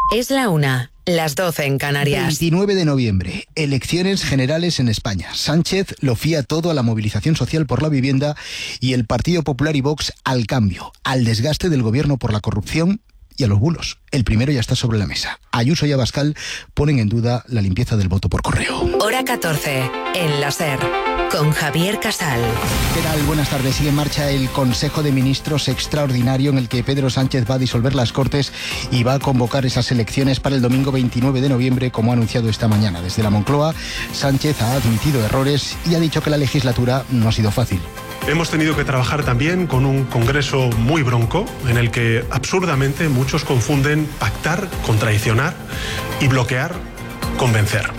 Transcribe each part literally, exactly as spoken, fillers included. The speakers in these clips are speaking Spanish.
Es la una, las doce en Canarias. veintinueve de noviembre, elecciones generales en España. Sánchez lo fía todo a la movilización social por la vivienda y el Partido Popular y Vox al cambio, al desgaste del gobierno por la corrupción y a los bulos. El primero ya está sobre la mesa. Ayuso y Abascal ponen en duda la limpieza del voto por correo. Hora catorce, en la SER, con Javier Casal. ¿Qué tal? Buenas tardes. Sigue en marcha el Consejo de Ministros extraordinario en el que Pedro Sánchez va a disolver las Cortes y va a convocar esas elecciones para el domingo veintinueve de noviembre, como ha anunciado esta mañana. Desde la Moncloa, Sánchez ha admitido errores y ha dicho que la legislatura no ha sido fácil. Hemos tenido que trabajar también con un Congreso muy bronco, en el que absurdamente muchos confunden pactar con traicionar y bloquear con vencer.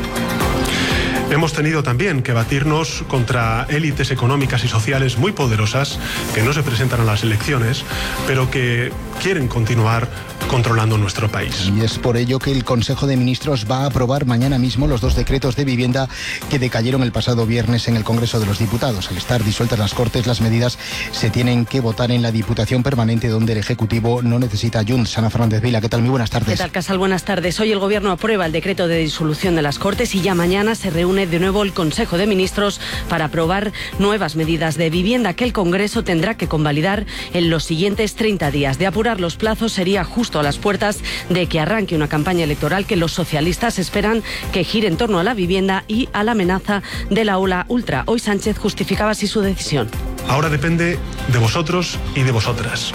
Hemos tenido también que batirnos contra élites económicas y sociales muy poderosas que no se presentan a las elecciones, pero que quieren continuar controlando nuestro país. Y es por ello que el Consejo de Ministros va a aprobar mañana mismo los dos decretos de vivienda que decayeron el pasado viernes en el Congreso de los Diputados. Al estar disueltas las Cortes, las medidas se tienen que votar en la Diputación Permanente, donde el Ejecutivo no necesita Junts. Ana Fernández Vila, ¿qué tal? Muy buenas tardes. ¿Qué tal, Casal? Buenas tardes. Hoy el Gobierno aprueba el decreto de disolución de las Cortes y ya mañana se reúne de nuevo el Consejo de Ministros para aprobar nuevas medidas de vivienda que el Congreso tendrá que convalidar en los siguientes treinta días. De apurar los plazos, sería justo a las puertas de que arranque una campaña electoral que los socialistas esperan que gire en torno a la vivienda y a la amenaza de la ola ultra. Hoy Sánchez justificaba así su decisión. Ahora depende de vosotros y de vosotras.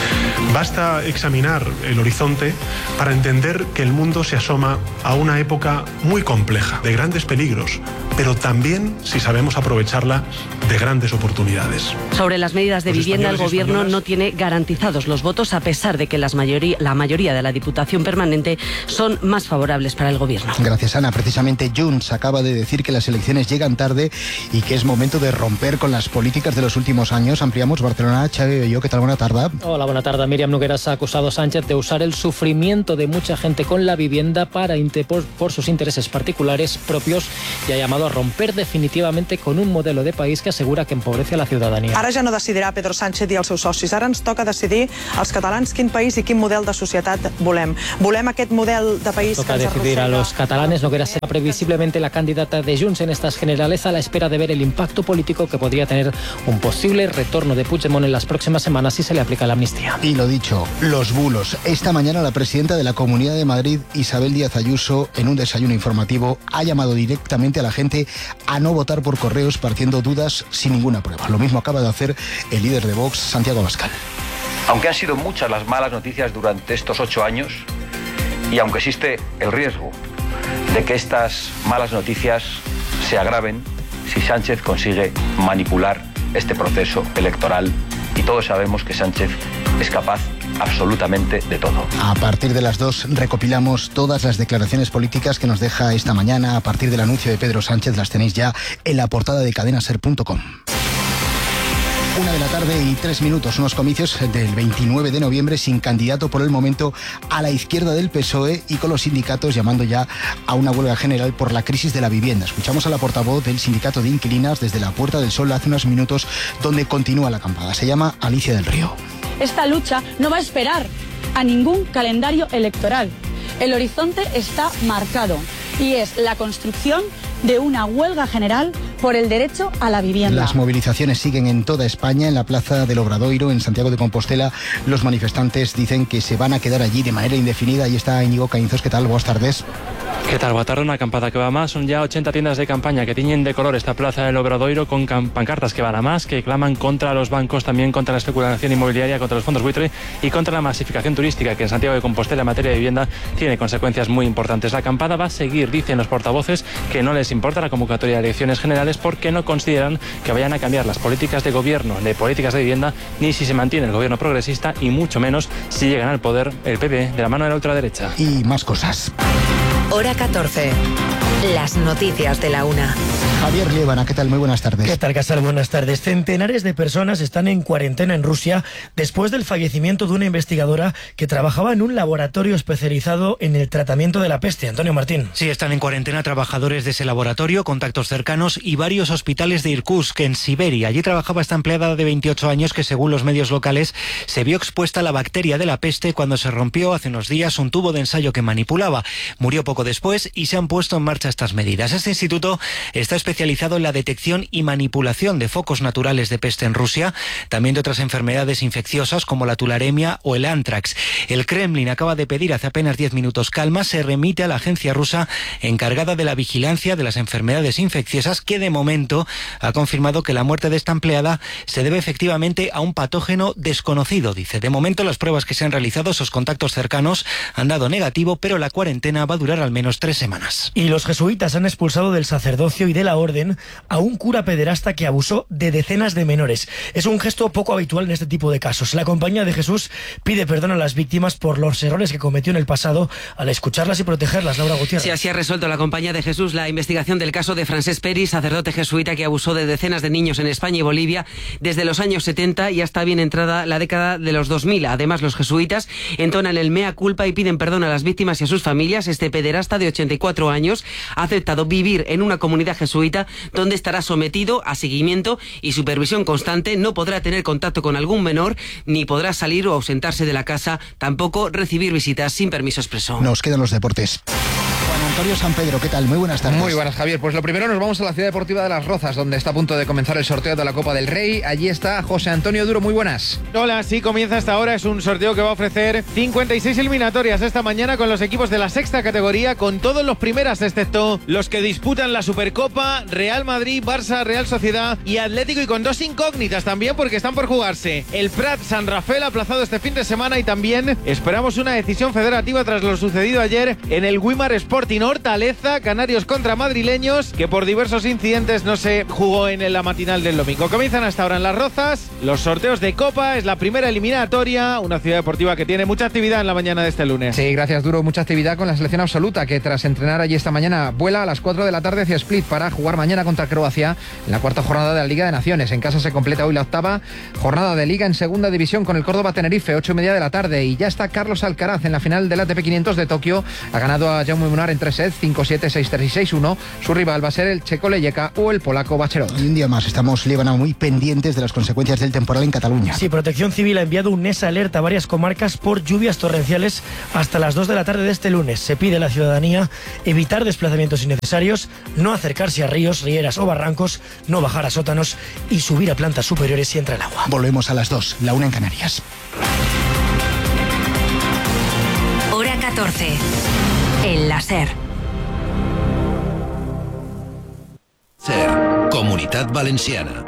Basta examinar el horizonte para entender que el mundo se asoma a una época muy compleja, de grandes peligros, pero también, si sabemos aprovecharla, de grandes oportunidades. Sobre las medidas de Los vivienda, el Gobierno españoles... no tiene garantizados los votos, a pesar de que las mayoría, la mayoría de la Diputación Permanente son más favorables para el Gobierno. Gracias, Ana. Precisamente Junts acaba de decir que las elecciones llegan tarde y que es momento de romper con las políticas de los últimos años. Ampliamos Barcelona. Xavi Belló, ¿qué tal? Buena tarde. Hola, buena tarde. Míriam Nogueras ha acusado a Sánchez de usar el sufrimiento de mucha gente con la vivienda para por, por sus intereses particulares propios y ha llamado a romper definitivamente con un modelo de país que asegura que empobrece a la ciudadanía. Ara ja no decidirà Pedro Sánchez i els seus socis. Ara ens toca decidir als catalans quin país i quin model de societat volem. Volem aquest model de país toca que ens decidir a arrossega... los catalanes. Nogueras será previsiblemente la candidata de Junts en estas generales, a la espera de ver el impacto político que podría tener un posible retorno de Puigdemont en las próximas semanas si se le aplica la amnistía. Y lo dicho, los bulos. Esta mañana la presidenta de la Comunidad de Madrid, Isabel Díaz Ayuso, en un desayuno informativo, ha llamado directamente a la gente a no votar por correo esparciendo dudas sin ninguna prueba. Lo mismo acaba de hacer el líder de Vox, Santiago Abascal. Aunque han sido muchas las malas noticias durante estos ocho años y aunque existe el riesgo de que estas malas noticias se agraven si Sánchez consigue manipular este proceso electoral, y todos sabemos que Sánchez es capaz absolutamente de todo. A partir de las dos recopilamos todas las declaraciones políticas que nos deja esta mañana. A partir del anuncio de Pedro Sánchez las tenéis ya en la portada de cadena ser punto com. Una de la tarde y tres minutos, unos comicios del veintinueve de noviembre sin candidato por el momento a la izquierda del P S O E y con los sindicatos llamando ya a una huelga general por la crisis de la vivienda. Escuchamos a la portavoz del sindicato de inquilinas desde la Puerta del Sol hace unos minutos, donde continúa la acampada. Se llama Alicia del Río. Esta lucha no va a esperar a ningún calendario electoral. El horizonte está marcado y es la construcción de una huelga general por el derecho a la vivienda. Las movilizaciones siguen en toda España. En la Plaza del Obradoiro, en Santiago de Compostela, los manifestantes dicen que se van a quedar allí de manera indefinida. Ahí está Íñigo Caínzos. ¿Qué tal? Buenas tardes. ¿Qué tal? Buenas tardes. Una acampada que va a más. Son ya ochenta tiendas de campaña que tiñen de color esta Plaza del Obradoiro con pancartas que van a más, que claman contra los bancos, también contra la especulación inmobiliaria, contra los fondos buitre y contra la masificación turística, que en Santiago de Compostela en materia de vivienda tiene consecuencias muy importantes. La acampada va a seguir, dicen los portavoces, que no les importa la convocatoria de elecciones generales porque no consideran que vayan a cambiar las políticas de gobierno, de políticas de vivienda, ni si se mantiene el gobierno progresista y mucho menos si llegan al poder el P P de la mano de la ultraderecha. Y más cosas. Hora catorce. Las noticias de la una. Javier Liébana, ¿qué tal? Muy buenas tardes. ¿Qué tal, Casal? Buenas tardes. Centenares de personas están en cuarentena en Rusia después del fallecimiento de una investigadora que trabajaba en un laboratorio especializado en el tratamiento de la peste. Antonio Martín. Sí, están en cuarentena trabajadores de ese laboratorio, contactos cercanos y varios hospitales de Irkutsk, en Siberia. Allí trabajaba esta empleada de veintiocho años que, según los medios locales, se vio expuesta a la bacteria de la peste cuando se rompió hace unos días un tubo de ensayo que manipulaba. Murió poco después y se han puesto en marcha estas medidas. Este instituto está especializado en la detección y manipulación de focos naturales de peste en Rusia, también de otras enfermedades infecciosas como la tularemia o el antrax. El Kremlin acaba de pedir hace apenas diez minutos calma, se remite a la agencia rusa encargada de la vigilancia de las enfermedades infecciosas, que de momento ha confirmado que la muerte de esta empleada se debe efectivamente a un patógeno desconocido. Dice, de momento las pruebas que se han realizado, esos contactos cercanos, han dado negativo, pero la cuarentena va a durar al menos tres semanas. Y los jesuitas han expulsado del sacerdocio y de la orden a un cura pederasta que abusó de decenas de menores. Es un gesto poco habitual en este tipo de casos. La Compañía de Jesús pide perdón a las víctimas por los errores que cometió en el pasado al escucharlas y protegerlas. Laura Gutiérrez. Sí, así ha resuelto la Compañía de Jesús la investigación del caso de Francesc Peris, sacerdote jesuita que abusó de decenas de niños en España y Bolivia desde los años setenta y hasta bien entrada la década de los dos mil. Además, los jesuitas entonan el mea culpa y piden perdón a las víctimas y a sus familias. Este pederasta de ochenta y cuatro años ha aceptado vivir en una comunidad jesuita donde estará sometido a seguimiento y supervisión constante. No podrá tener contacto con algún menor, ni podrá salir o ausentarse de la casa, tampoco recibir visitas sin permiso expreso. Nos quedan los deportes. Juan Antonio San Pedro, ¿qué tal? Muy buenas tardes. Muy buenas, Javier. Pues lo primero, nos vamos a la Ciudad Deportiva de Las Rozas, donde está a punto de comenzar el sorteo de la Copa del Rey. Allí está José Antonio Duro. Muy buenas. Hola, sí, comienza esta hora. Es un sorteo que va a ofrecer cincuenta y seis eliminatorias esta mañana con los equipos de la sexta categoría, con todos los primeras, excepto los que disputan la Supercopa: Real Madrid, Barça, Real Sociedad y Atlético, y con dos incógnitas también, porque están por jugarse el Prat San Rafael, aplazado este fin de semana, y también esperamos una decisión federativa tras lo sucedido ayer en el Wimar Sporting Hortaleza, Canarios contra madrileños, que por diversos incidentes no se jugó en la matinal del domingo. Comienzan hasta ahora en Las Rozas los sorteos de Copa. Es la primera eliminatoria, una ciudad deportiva que tiene mucha actividad en la mañana de este lunes. Sí, gracias, Duro. Mucha actividad con la selección absoluta, que tras entrenar allí esta mañana vuela a las cuatro de la tarde hacia Split para jugar mañana contra Croacia en la cuarta jornada de la Liga de Naciones. En casa se completa hoy la octava jornada de Liga en segunda división con el Córdoba Tenerife, ocho y media de la tarde, y ya está Carlos Alcaraz en la final del A T P quinientos de Tokio. Ha ganado a Jaume Munar en tres sets, cinco siete, seis tres y seis uno. Su rival va a ser el checo Leyeka o el polaco Bacherot. Y un día más estamos, Líbana, muy pendientes de las consecuencias del temporal en Cataluña. Sí, Protección Civil ha enviado un NES alerta a varias comarcas por lluvias torrenciales hasta las dos de la tarde de este lunes. Se pide a la ciudadanía evitar desplazamientos innecesarios, no acercarse a ríos, rieras o barrancos, no bajar a sótanos y subir a plantas superiores si entra el agua. Volvemos a las dos, la una en Canarias. Hora catorce. El láser. SER, Comunitat Valenciana.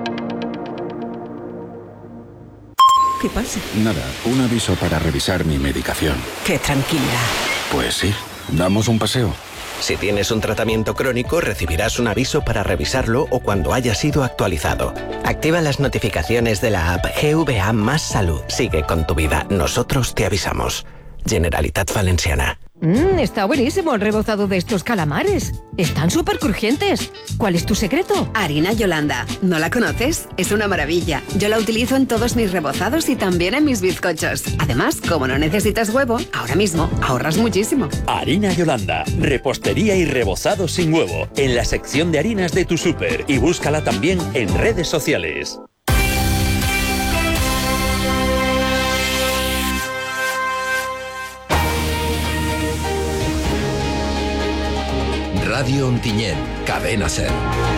¿Qué pasa? Nada, un aviso para revisar mi medicación. Qué tranquilidad. Pues sí, damos un paseo. Si tienes un tratamiento crónico, recibirás un aviso para revisarlo o cuando haya sido actualizado. Activa las notificaciones de la app G V A Más Salud. Sigue con tu vida. Nosotros te avisamos. Generalitat Valenciana. Mmm, está buenísimo el rebozado de estos calamares. Están súper crujientes. ¿Cuál es tu secreto? Harina Yolanda. ¿No la conoces? Es una maravilla. Yo la utilizo en todos mis rebozados y también en mis bizcochos. Además, como no necesitas huevo, ahora mismo ahorras muchísimo. Harina Yolanda. Repostería y rebozado sin huevo. En la sección de harinas de tu súper. Y búscala también en redes sociales. Radio Ontinyent, Cadena SER.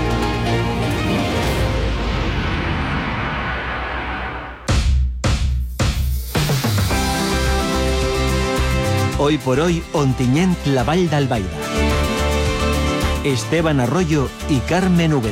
Hoy por hoy, Ontinyent, la Vall d'Albaida. Esteban Arroyo y Carmen Úbeda.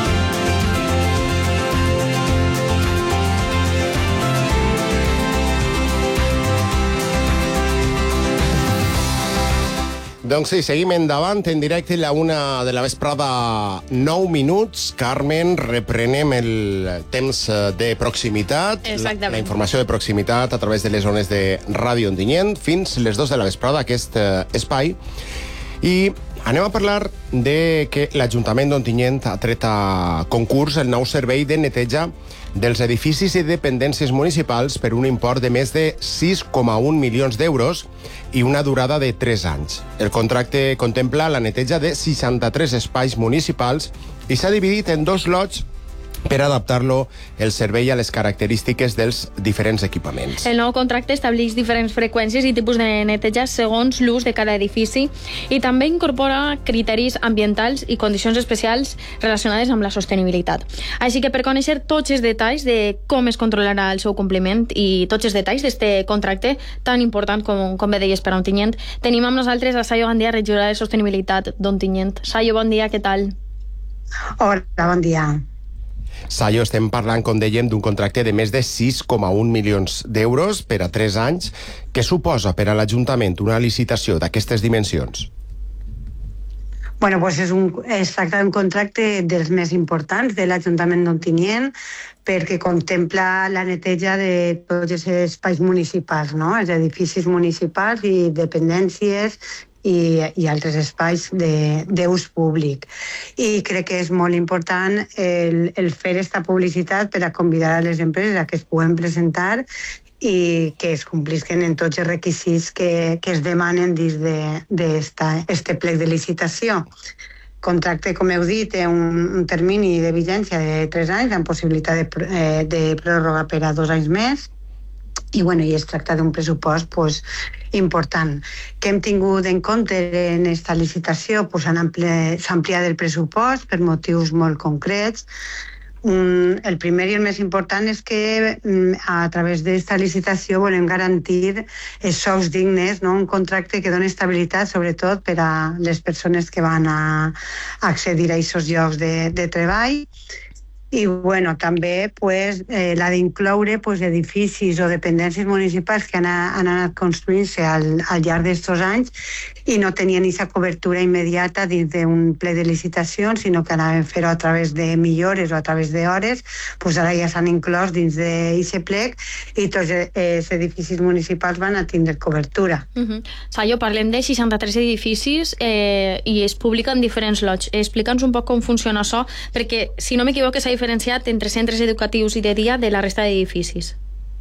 Doncs sí, seguim endavant en directe a la una de la vesprada, nou minuts. Carmen, reprenem el temps de proximitat, la, la informació de proximitat a través de les zones de Ràdio Ontinyent fins les dos de la vesprada, aquest eh, espai I anem a parlar de que l'Ajuntament d'Ontinyent ha tret a concurs el nou servei de neteja dels edificis i dependències municipals per un import de més de sis coma un milions d'euros i una durada de tres anys. El contracte contempla la neteja de seixanta-tres espais municipals i s'ha dividit en dos lots per adaptar-lo el servei a les característiques dels diferents equipaments. El nou contracte estableix diferents freqüències i tipus de neteja segons l'ús de cada edifici i també incorpora criteris ambientals i condicions especials relacionades amb la sostenibilitat. Així que per conèixer tots els detalls de com es controlarà el seu compliment i tots els detalls d'aquest contracte tan important com, com bé deies per a Ontinyent, tenim amb nosaltres a Sayo Gandia, regidora de Sostenibilitat d'Ontinyent. Sayo, bon dia, què tal? Hola, bon dia. Sayo, estem parlant, com dèiem, d'un contracte de més de sis coma un milions d'euros per a tres anys. Què suposa per a l'Ajuntament una licitació d'aquestes dimensions? Bueno, pues és un, es tracta d'un contracte dels més importants de l'Ajuntament d'Ontinyent perquè contempla la neteja de tots els espais municipals, no? Els edificis municipals i dependències i, i altres espais d'ús públic. I crec que és molt important el, el fer aquesta publicitat per a convidar a les empreses a que es puguen presentar i que es complisquen en tots els requisits que, que es demanen dins d'aquest plec de licitació. Contracte, com heu dit, té un, un termini de vigència de tres anys amb possibilitat de, eh, de pròrroga per a dos anys més. I, bueno, i es tracta d'un pressupost pues, important. Què hem tingut en compte en aquesta licitació? Pues, s'ha ampliat el pressupost per motius molt concrets. Un, el primer i el més important és que a través d'aquesta licitació volem garantir els sous dignes, no? Un contracte que doni estabilitat sobretot per a les persones que van a accedir a aquests llocs de, de treball. I bueno, també pues, eh, l'ha d'incloure pues, edificis o dependències municipals que han, han anat construint-se al, al llarg d'estos anys i no tenien aquesta cobertura immediata dins d'un ple de licitacions, sinó que anaven a fer-ho a través de millores o a través d'hores, pues ara ja s'han inclòs dins d'aquest plec i tots els edificis municipals van a tindre cobertura. Uh-huh. Sayo, parlem de seixanta-tres edificis eh, i es publiquen diferents lots. Explica'ns un poc com funciona això, perquè, si no m'equivoco, s'ha diferenciat entre centres educatius i de dia de la resta d'edificis.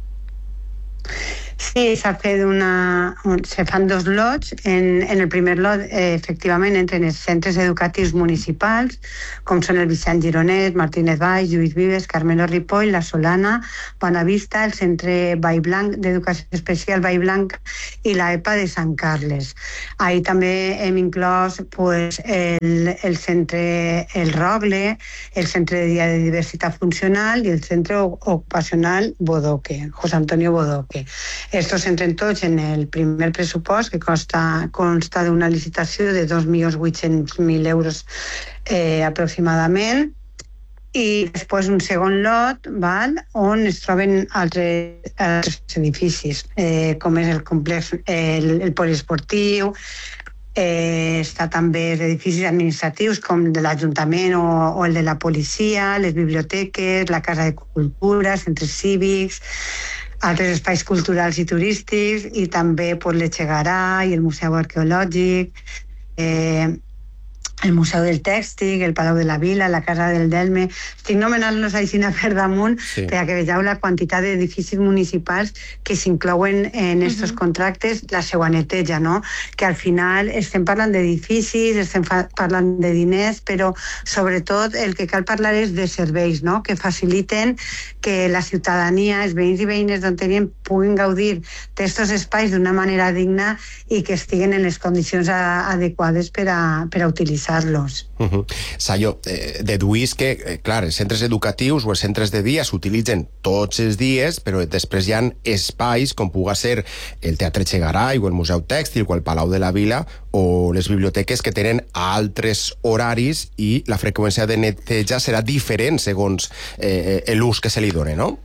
Sí, s'ha fet una... se fan dos lots. En, en el primer lot, eh, efectivament, entren els centres educatius municipals, com són el Vicent Gironès, Martínez Valls, Lluís Vives, Carmelo Ripoll, La Solana, Bonavista, el centre Vallblanc d'Educació Especial Vallblanc i la E P A de Sant Carles. Ahí també hem inclòs pues, el, el centre El Rogle, el centre de dia de diversitat funcional i el centre ocupacional Bodoque, José Antonio Bodoque. Estos entren tots en el primer pressupost, que consta, consta d'una licitació de dos milions vuit-cents mil euros eh, aproximadament, i després un segon lot, val, on es troben altres, altres edificis, eh, com és el complex, el, el poliesportiu, eh, està també els edificis administratius com el de l'Ajuntament o, o el de la policia, les biblioteques, la Casa de Cultura, centres cívics, altres espais culturals i turístics i també pues, l'Echegarà i el Museu Arqueològic, eh, el Museu del Tèxtil, el Palau de la Vila, la Casa del Delme. Estic nomenant-los així per damunt sí. Per que vegeu la quantitat d'edificis municipals que s'inclouen en aquests uh-huh. contractes, la seva neteja, no? Que al final estem parlant d'edificis, estem parlant de diners, però sobretot el que cal parlar és de serveis, no? Que faciliten que la ciutadania, els veïns i veïnes d'Ontinyent puguin gaudir d'aquests espais d'una manera digna i que estiguen en les condicions adequades per a, per a utilitzar-los. Uh-huh. Sayo, eh, deduís que, eh, clar, els centres educatius o els centres de dia s'utilitzen tots els dies, però després hi ha espais com puga ser el Teatre Echegaray o el Museu Tèxtil o el Palau de la Vila o les biblioteques que tenen altres horaris i la freqüència de neteja serà diferent segons eh, l'ús que se li dona, no?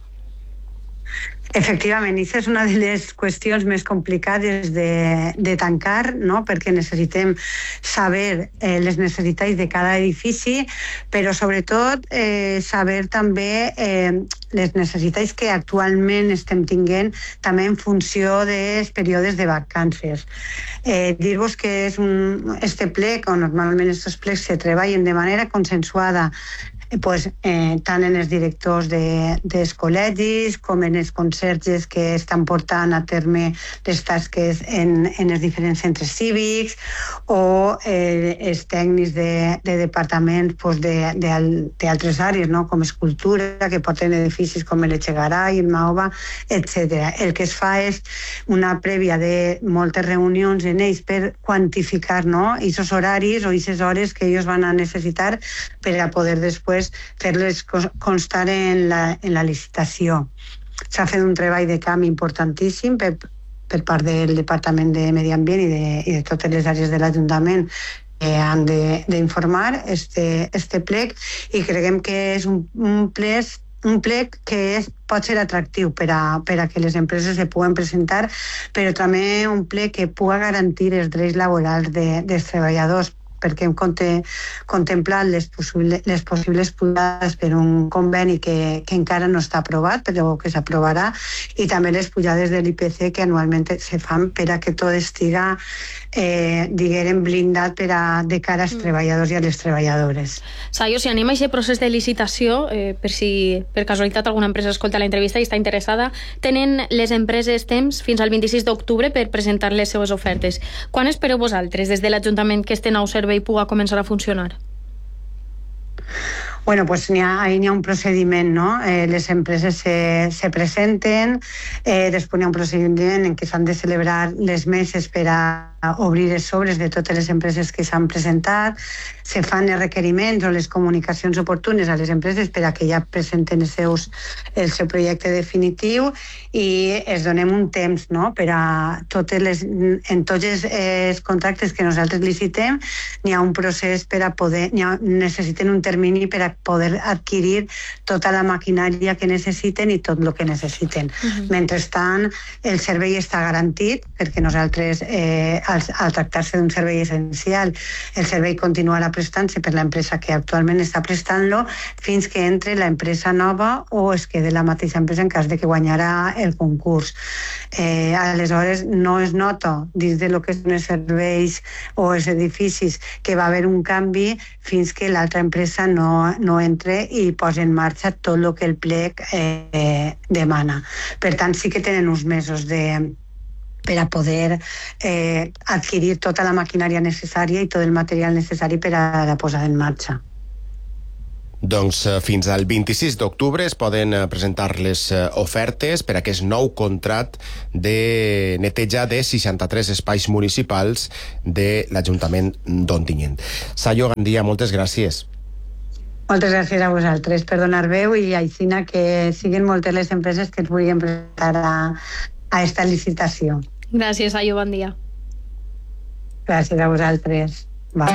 Efectivament, aquesta és una de les qüestions més complicades de, de tancar, no? Perquè necessitem saber eh, les necessitats de cada edifici, però sobretot eh, saber també eh, les necessitats que actualment estem tinguent també en funció dels períodes de vacances. Eh, dir-vos que és un, este plec, o normalment aquests plecs se treballen de manera consensuada pues, eh, tant en els directors de, dels col·legis com en els conserges que estan portant a terme les tasques en, en els diferents centres cívics o eh, els tècnics de, de departaments pues, d'altres àrees, no? Com escultura, que porten edificis com el Echegaray, el Mahoma, etcètera. El que es fa és una prèvia de moltes reunions en ells per quantificar, no? Aquests horaris o aquestes hores que ells van a necessitar per a poder després fer-les constar en la, en la licitació. S'ha fet un treball de camp importantíssim per, per part del Departament de Medi Ambient i de, i de totes les àrees de l'Ajuntament que han d'informar este, este plec i creiem que és un, un plec un plec que és, pot ser atractiu per a, per a que les empreses se puguen presentar, però també un plec que pugui garantir els drets laborals de, dels treballadors, perquè hem contemplat les, possible, les possibles pujades per un conveni que, que encara no està aprovat, però que s'aprovarà, i també les pujades de l'I P C que anualment se fan per a que tot estiga, eh, diguem, blindat per a, de cara als mm. treballadors i a les treballadores. Sayo, si anem a aquest procés de licitació, eh, per si per casualitat alguna empresa escolta la entrevista i està interessada, tenen les empreses temps fins al vint-i-sis d'octubre per presentar les seues ofertes. Quan espereu vosaltres des de l'Ajuntament que este nou servei i puga començar a funcionar? Bueno, pues n'hi ha, ahí n'hi ha un procediment, no? Eh, les empreses se, se presenten, eh, després n'hi ha un procediment en què s'han de celebrar les meses per a obrir els sobres de totes les empreses que s'han presentat, se fan els requeriments o les comunicacions oportunes a les empreses per a que ja presenten els seus, el seu projecte definitiu i es donem un temps, no? Per a totes les, en tots els, els contractes que nosaltres licitem n'hi ha un procés per a poder, n'hi ha, necessiten un termini per a poder adquirir tota la maquinària que necessiten i tot el que necessiten. Uh-huh. Mentrestant, el servei està garantit perquè nosaltres eh, al, al tractar-se d'un servei essencial, el servei continuarà prestant-se per l'empresa que actualment està prestant-lo fins que entre la empresa nova o es quede la mateixa empresa en cas de que guanyarà el concurs. Eh, aleshores, no es nota dins de lo que són els serveis o els edificis que va haver un canvi fins que l'altra empresa no, no entre i posa en marxa tot el que el plec eh, demana. Per tant, sí que tenen uns mesos de per a poder eh, adquirir tota la maquinària necessària i tot el material necessari per a la posada en marxa. Doncs fins al vint-i-sis d'octubre es poden presentar les ofertes per a aquest nou contracte de neteja de seixanta-tres espais municipals de l'Ajuntament d'Ontinyent. Sayo Gandia, moltes gràcies. Moltes gràcies a vosaltres per donar veu i aixina que siguin moltes les empreses que es vulguin presentar a, a esta licitació. Gràcies, Sayo, bon dia. Gràcies a vosaltres. Va.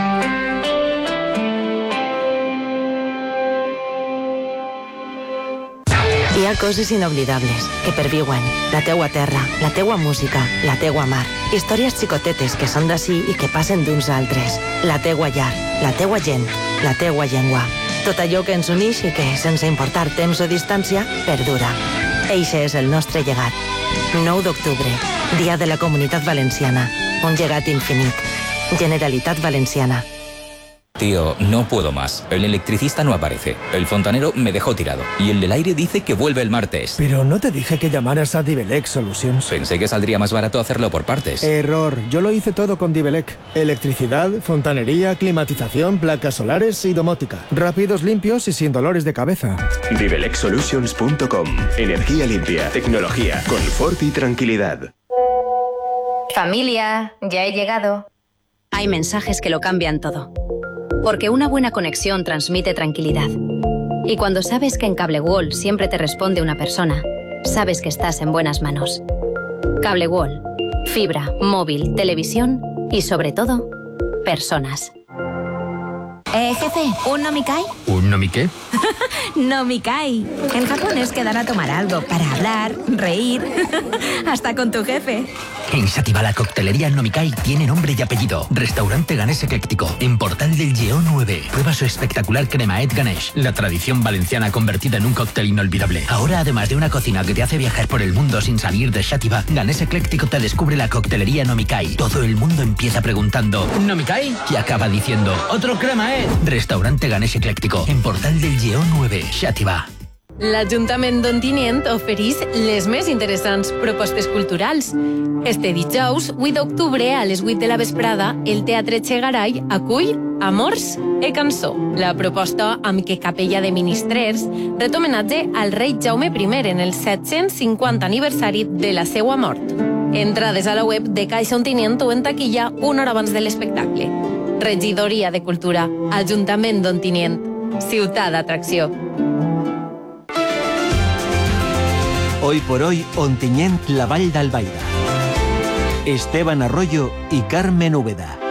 Hi ha coses inoblidables que perviuen. La teua terra, la teua música, la teua mar. Històries xicotetes que són d'ací i que passen d'uns altres. La teua llar, la teua gent, la teua llengua. Tot allò que ens uneix i que, sense importar temps o distància, perdura. Eixe és el nostre llegat. nou d'octubre, Dia de la Comunitat Valenciana. Un llegat infinit. Generalitat Valenciana. Tío, no puedo más. El electricista no aparece. El fontanero me dejó tirado. Y el del aire dice que vuelve el martes. Pero no te dije que llamaras a Divelec Solutions. Pensé que saldría más barato hacerlo por partes. Error. Yo lo hice todo con Divelec. Electricidad, fontanería, climatización, placas solares y domótica. Rápidos, limpios y sin dolores de cabeza. Divelec Solutions punto com. Energía limpia, tecnología, confort y tranquilidad. Familia, ya he llegado. Hay mensajes que lo cambian todo. Porque una buena conexión transmite tranquilidad. Y cuando sabes que en Cable World siempre te responde una persona, sabes que estás en buenas manos. Cable World. Fibra, móvil, televisión y, sobre todo, personas. Eh, jefe, ¿un nomikai? ¿Un nomi qué? Nomikai. En Japón es quedar a tomar algo para hablar, reír, hasta con tu jefe. En Xàtiva la coctelería Nomikai tiene nombre y apellido. Restaurante Ganés Ecléctico, en Portal del Lleó nueve. Prueba su espectacular cremaet Ganesh, la tradición valenciana convertida en un cóctel inolvidable. Ahora, además de una cocina que te hace viajar por el mundo sin salir de Xàtiva, Ganés Ecléctico te descubre la coctelería Nomikai. Todo el mundo empieza preguntando ¿Nomikai? Y acaba diciendo ¡otro cremaet! Restaurante Ganés Ecléctico, en Portal del Lleó nueve, Xàtiva. L'Ajuntament d'Ontinyent ofereix les més interessants propostes culturals. Este dijous, vuit d'octubre, a les vuit de la vesprada, el Teatre Chegaray acull Amors e Cançó, la proposta amb què Capella de Ministrers ret homenatge al rei Jaume primer en el set-cents cinquanta aniversari de la seua mort. Entrades a la web de Caixa Ontinyent o en taquilla una hora abans de l'espectacle. Regidoria de Cultura, Ajuntament d'Ontinyent, ciutat d'atracció. Hoy por hoy, Ontinyent, la Vall d'Albaida. Esteban Arroyo y Carmen Úbeda.